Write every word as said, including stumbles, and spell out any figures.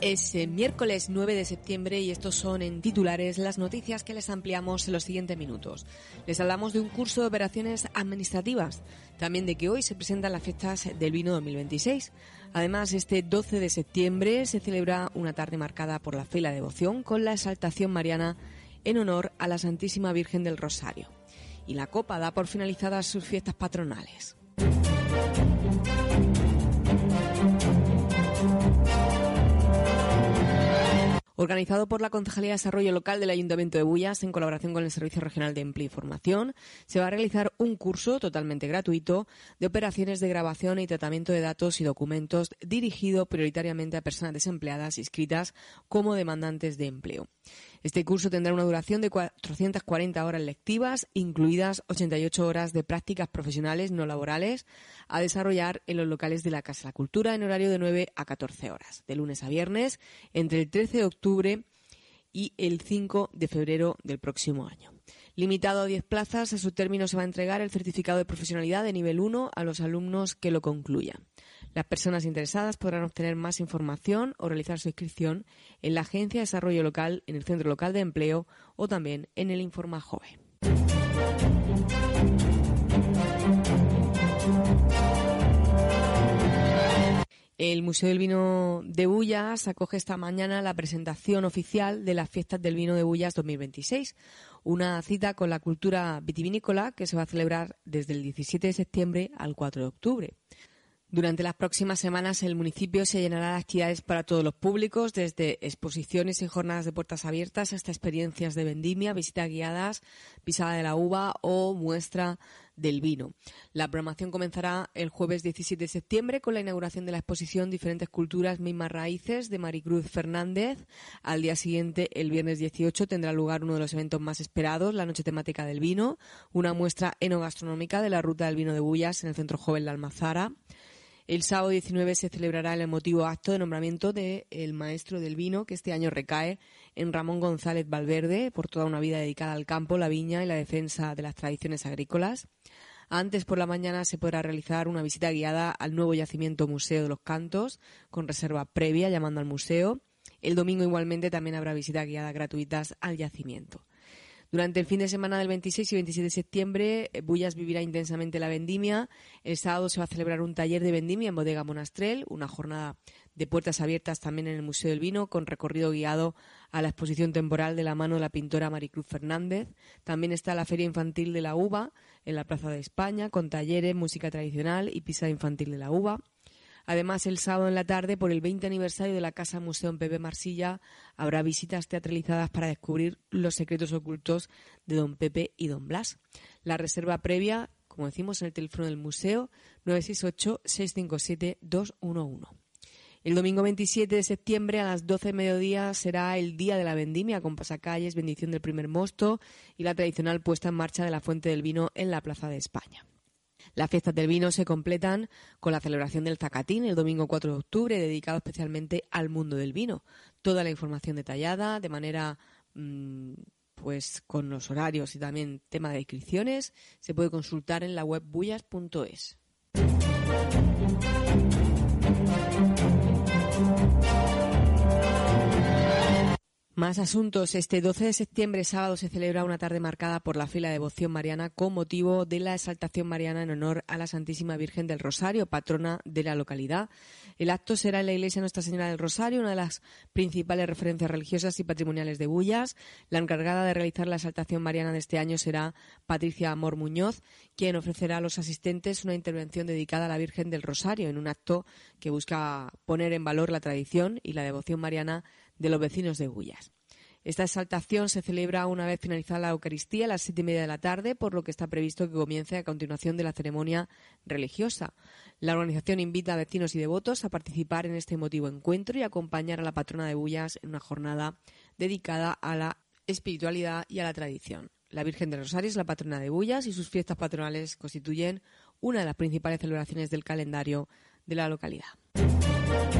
Es eh, miércoles nueve de septiembre y estos son en titulares las noticias que les ampliamos en los siguientes minutos. Les hablamos de un curso de operaciones administrativas, también de que hoy se presentan las fiestas del vino dos mil veintiséis. Además, este doce de septiembre se celebra una tarde marcada por la fe y la devoción con la exaltación mariana en honor a la Santísima Virgen del Rosario. Y la Copa da por finalizadas sus fiestas patronales. Organizado por la Concejalía de Desarrollo Local del Ayuntamiento de Bullas, en colaboración con el Servicio Regional de Empleo y Formación, se va a realizar un curso totalmente gratuito de operaciones de grabación y tratamiento de datos y documentos dirigido prioritariamente a personas desempleadas inscritas como demandantes de empleo. Este curso tendrá una duración de cuatrocientas cuarenta horas lectivas, incluidas ochenta y ocho horas de prácticas profesionales no laborales, a desarrollar en los locales de la Casa de la Cultura en horario de nueve a catorce horas, de lunes a viernes, entre el trece de octubre y el cinco de febrero del próximo año. Limitado a diez plazas, a su término se va a entregar el certificado de profesionalidad de nivel uno a los alumnos que lo concluyan. Las personas interesadas podrán obtener más información o realizar su inscripción en la Agencia de Desarrollo Local, en el Centro Local de Empleo o también en el Informa Jove. El Museo del Vino de Bullas acoge esta mañana la presentación oficial de las Fiestas del Vino de Bullas dos mil veintiséis, una cita con la cultura vitivinícola que se va a celebrar desde el diecisiete de septiembre al cuatro de octubre. Durante las próximas semanas el municipio se llenará de actividades para todos los públicos, desde exposiciones y jornadas de puertas abiertas hasta experiencias de vendimia, visitas guiadas, pisada de la uva o muestra del vino. La programación comenzará el jueves diecisiete de septiembre con la inauguración de la exposición Diferentes Culturas, Mismas Raíces de Maricruz Fernández. Al día siguiente, el viernes dieciocho, tendrá lugar uno de los eventos más esperados, la Noche Temática del Vino, una muestra enogastronómica de la Ruta del Vino de Bullas en el Centro Joven La Almazara. El sábado diecinueve se celebrará el emotivo acto de nombramiento del maestro del vino, que este año recae en Ramón González Valverde, por toda una vida dedicada al campo, la viña y la defensa de las tradiciones agrícolas. Antes por la mañana se podrá realizar una visita guiada al nuevo yacimiento Museo de los Cantos, con reserva previa llamando al museo. El domingo igualmente también habrá visitas guiadas gratuitas al yacimiento. Durante el fin de semana del veintiséis y veintisiete de septiembre, Bullas vivirá intensamente la vendimia. El sábado se va a celebrar un taller de vendimia en Bodega Monastrell, una jornada de puertas abiertas también en el Museo del Vino, con recorrido guiado a la exposición temporal de la mano de la pintora Maricruz Fernández. También está la Feria Infantil de la Uva en la Plaza de España, con talleres, música tradicional y pisada infantil de la uva. Además, el sábado en la tarde, por el veinte aniversario de la Casa Museo en Pepe Marsilla, habrá visitas teatralizadas para descubrir los secretos ocultos de don Pepe y don Blas. La reserva previa, como decimos, en el teléfono del museo, nueve seis ocho, seis cinco siete, dos uno uno. El domingo veintisiete de septiembre a las doce de mediodía será el día de la vendimia, con pasacalles, bendición del primer mosto y la tradicional puesta en marcha de la Fuente del Vino en la Plaza de España. Las fiestas del vino se completan con la celebración del Zacatín el domingo cuatro de octubre, dedicado especialmente al mundo del vino. Toda la información detallada, de manera mmm, pues con los horarios y también tema de inscripciones, se puede consultar en la web bullas punto es. Más asuntos. Este doce de septiembre, sábado, se celebra una tarde marcada por la fe y la devoción mariana con motivo de la exaltación mariana en honor a la Santísima Virgen del Rosario, patrona de la localidad. El acto será en la iglesia Nuestra Señora del Rosario, una de las principales referencias religiosas y patrimoniales de Bullas. La encargada de realizar la exaltación mariana de este año será Patricia Amor Muñoz, quien ofrecerá a los asistentes una intervención dedicada a la Virgen del Rosario, en un acto que busca poner en valor la tradición y la devoción mariana de los vecinos de Bullas. Esta exaltación se celebra una vez finalizada la Eucaristía a las siete y media de la tarde, por lo que está previsto que comience a continuación de la ceremonia religiosa. La organización invita a vecinos y devotos a participar en este emotivo encuentro y acompañar a la patrona de Bullas en una jornada dedicada a la espiritualidad y a la tradición. La Virgen del Rosario es la patrona de Bullas y sus fiestas patronales constituyen una de las principales celebraciones del calendario de la localidad.